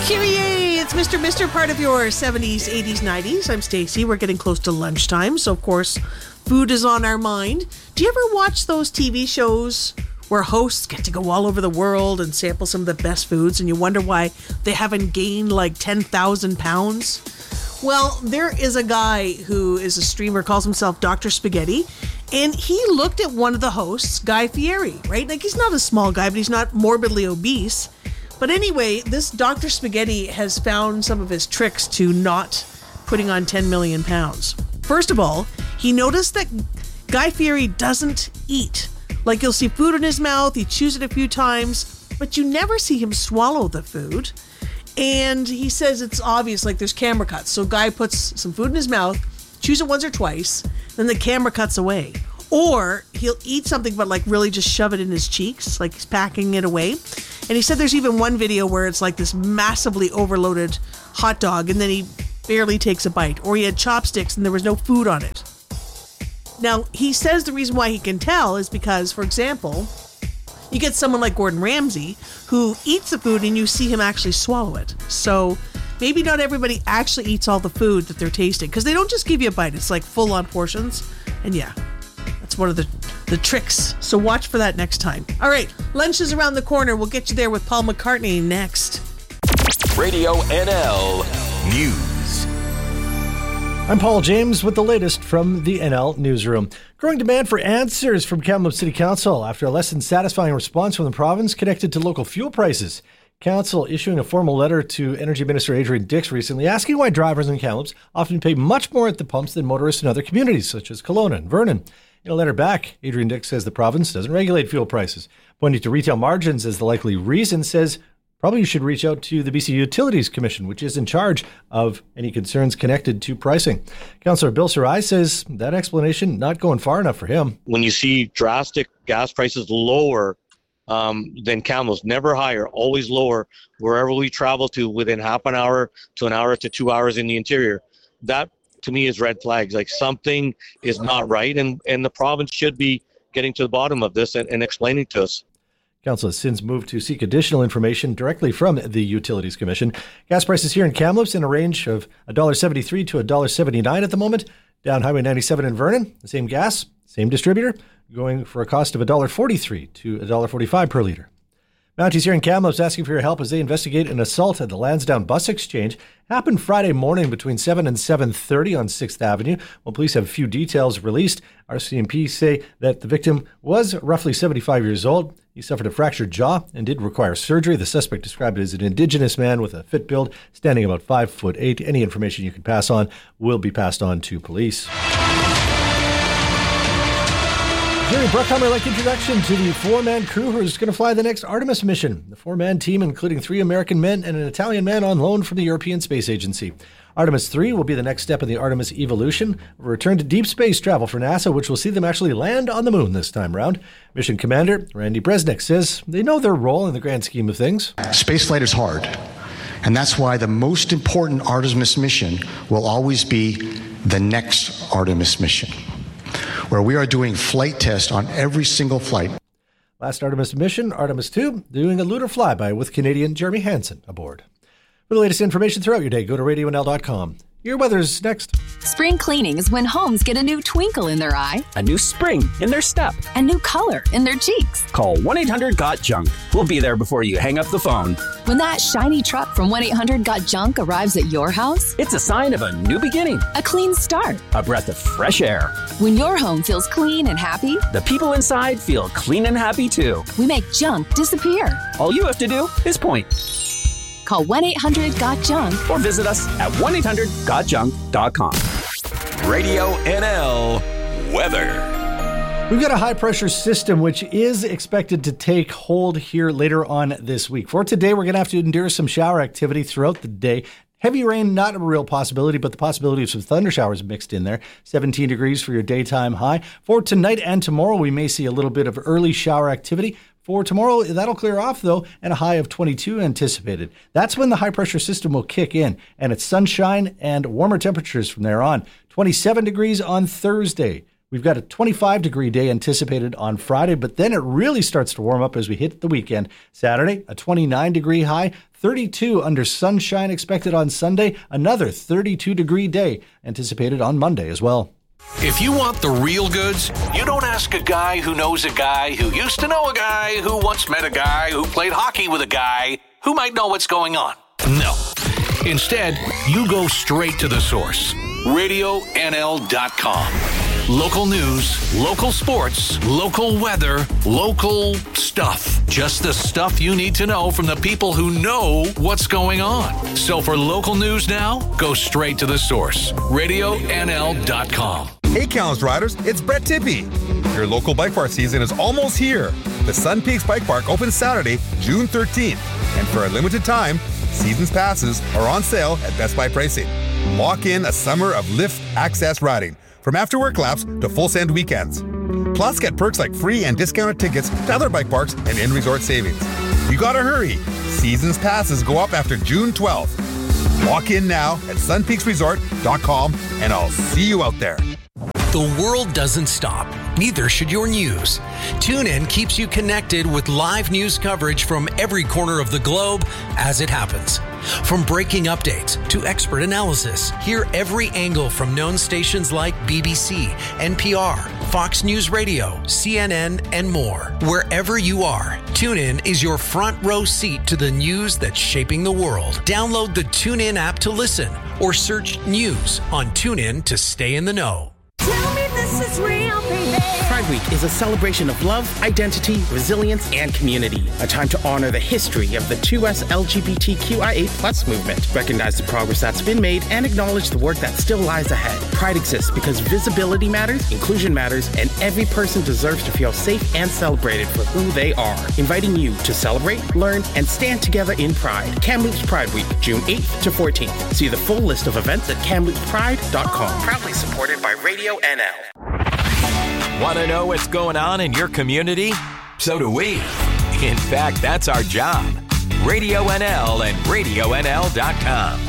Kyrie, it's Mr. part of your 70s, 80s, 90s. I'm Stacey. We're getting close to lunchtime, so of course, food is on our mind. Do you ever watch those TV shows where hosts get to go all over the world and sample some of the best foods, and you wonder why they haven't gained like 10,000 pounds? Well, there is a guy who is a streamer, calls himself Dr. Spaghetti, and he looked at one of the hosts, Guy Fieri, right? Like, he's not a small guy, but he's not morbidly obese. But anyway, this Dr. Spaghetti has found some of his tricks to not putting on 10 million pounds. First of all, he noticed that Guy Fieri doesn't eat. Like, you'll see food in his mouth, he chews it a few times, but you never see him swallow the food. And he says it's obvious, like there's camera cuts. So Guy puts some food in his mouth, chews it once or twice, then the camera cuts away. Or he'll eat something but like really just shove it in his cheeks, like he's packing it away. And he said there's even one video where it's like this massively overloaded hot dog and then he barely takes a bite. Or he had chopsticks and there was no food on it. Now, he says the reason why he can tell is because, for example, you get someone like Gordon Ramsay who eats the food and you see him actually swallow it. So maybe not everybody actually eats all the food that they're tasting, because they don't just give you a bite. It's like full-on portions. And yeah, that's one of the tricks. So watch for that next time. All right, lunch is around the corner. We'll get you there with Paul McCartney next. Radio NL News. I'm Paul James with the latest from the NL Newsroom. Growing demand for answers from Kamloops City Council after a less than satisfying response from the province connected to local fuel prices. Council issuing a formal letter to Energy Minister Adrian Dix recently asking why drivers in Kamloops often pay much more at the pumps than motorists in other communities such as Kelowna and Vernon. In a letter back, Adrian Dix says the province doesn't regulate fuel prices. Pointing to retail margins as the likely reason, says probably you should reach out to the BC Utilities Commission, which is in charge of any concerns connected to pricing. Councillor Bill Sarai says that explanation not going far enough for him. When you see drastic gas prices lower than Kamloops, never higher, always lower, wherever we travel to within half an hour to an hour to 2 hours in the interior, that to me is red flags. Like something is not right, and the province should be getting to the bottom of this and explaining to us. Council has since moved to seek additional information directly from the Utilities Commission. Gas prices here in Kamloops in a range of $1.73 to $1.79 at the moment. Down Highway 97 in Vernon, the same gas, same distributor, going for a cost of $1.43 to $1.45 per litre. Mounties here in Kamloops asking for your help as they investigate an assault at the Lansdowne Bus Exchange. Happened Friday morning between 7 and 7:30 on 6th Avenue. While police have a few details released, RCMP say that the victim was roughly 75 years old. He suffered a fractured jaw and did require surgery. The suspect described as an Indigenous man with a fit build, standing about 5'8". Any information you can pass on will be passed on to police. Jerry Bruckheimer-like introduction to the four-man crew who is going to fly the next Artemis mission. The four-man team, including 3 American men and an Italian man on loan from the European Space Agency. Artemis 3 will be the next step in the Artemis evolution, a return to deep space travel for NASA, which will see them actually land on the moon this time around. Mission Commander Randy Bresnik says they know their role in the grand scheme of things. Spaceflight is hard, and that's why the most important Artemis mission will always be the next Artemis mission, where we are doing flight tests on every single flight. Last Artemis mission, Artemis 2, doing a lunar flyby with Canadian Jeremy Hansen aboard. For the latest information throughout your day, go to radionl.com. Your weather's next. Spring cleaning is when homes get a new twinkle in their eye, a new spring in their step, a new color in their cheeks. Call 1-800-GOT-JUNK. We'll be there before you hang up the phone. When that shiny truck from 1-800-GOT-JUNK arrives at your house, it's a sign of a new beginning, a clean start, a breath of fresh air. When your home feels clean and happy, the people inside feel clean and happy too. We make junk disappear. All you have to do is point. Call 1-800-GOT-JUNK or visit us at 1-800-GOT-JUNK.com. Radio NL Weather. We've got a high-pressure system which is expected to take hold here later on this week. For today, we're going to have to endure some shower activity throughout the day. Heavy rain, not a real possibility, but the possibility of some thunder showers mixed in there. 17 degrees for your daytime high. For tonight and tomorrow, we may see a little bit of early shower activity. For tomorrow, that'll clear off, though, and a high of 22 anticipated. That's when the high-pressure system will kick in, and it's sunshine and warmer temperatures from there on. 27 degrees on Thursday. We've got a 25-degree day anticipated on Friday, but then it really starts to warm up as we hit the weekend. Saturday, a 29-degree high. 32 under sunshine expected on Sunday. Another 32-degree day anticipated on Monday as well. If you want the real goods, you don't ask a guy who knows a guy who used to know a guy who once met a guy who played hockey with a guy who might know what's going on. No. Instead, you go straight to the source. RadioNL.com. Local news, local sports, local weather, local stuff. Just the stuff you need to know from the people who know what's going on. So for local news now, go straight to the source. RadioNL.com. Hey, Kamloops riders, it's Brett Tippie. Your local bike park season is almost here. The Sun Peaks Bike Park opens Saturday, June 13th. And for a limited time, season's passes are on sale at Best Buy pricing. Lock in a summer of lift access riding, from after-work laps to full-send weekends. Plus, get perks like free and discounted tickets to other bike parks and in-resort savings. You gotta hurry. Season's passes go up after June 12th. Lock in now at sunpeaksresort.com, and I'll see you out there. The world doesn't stop. Neither should your news. TuneIn keeps you connected with live news coverage from every corner of the globe as it happens. From breaking updates to expert analysis, hear every angle from known stations like BBC, NPR, Fox News Radio, CNN, and more. Wherever you are, TuneIn is your front row seat to the news that's shaping the world. Download the TuneIn app to listen or search news on TuneIn to stay in the know. Tell me this is real, baby. Pride Week is a celebration of love, identity, resilience, and community. A time to honor the history of the 2S LGBTQIA+ movement, recognize the progress that's been made, and acknowledge the work that still lies ahead. Pride exists because visibility matters, inclusion matters, and every person deserves to feel safe and celebrated for who they are. Inviting you to celebrate, learn, and stand together in pride. Kamloops Pride Week, June 8th to 14th. See the full list of events at KamloopsPride.com. Proudly supported by Radio NL. Want to know what's going on in your community? So do we. In fact, that's our job. Radio NL and RadioNL.com.